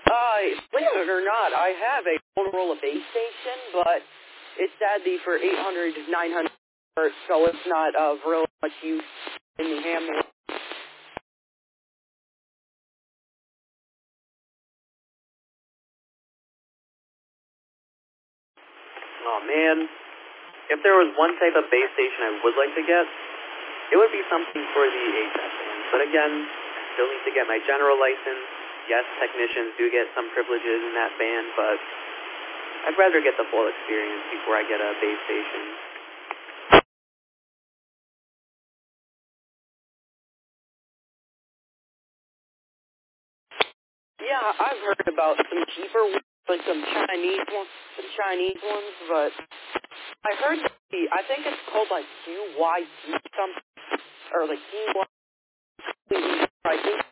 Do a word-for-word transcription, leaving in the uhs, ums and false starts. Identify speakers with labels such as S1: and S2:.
S1: Uh, believe it or not, I have a Motorola base station, but it's sadly for eight hundred, nine hundred hertz, so it's not of real much use in the Hamlet.
S2: Oh man, if there was one type of base station I would like to get, it would be something for the H F band. But again, still need to get my general license. Yes, technicians do get some privileges in that band, but I'd rather get the full experience before I get a base station.
S1: Yeah, I've heard about some cheaper ones, like some Chinese ones, some Chinese ones, but I heard the, I think it's called like Q Y T something, or like Q Y T, I think